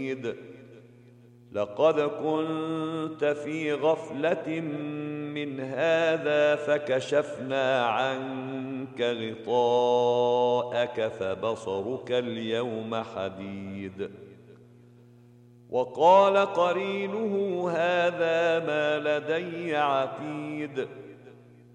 لقد كنت في غفلة من هذا فكشفنا عنك غطاءك فبصرك اليوم حديد. وقال قرينه هذا ما لدي عتيد.